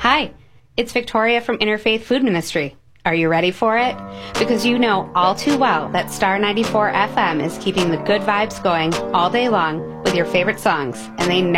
Hi, it's Victoria from Interfaith Food Ministry. Are you ready for it? Because you know all too well that Star 94 FM is keeping the good vibes going all day long with your favorite songs, and they never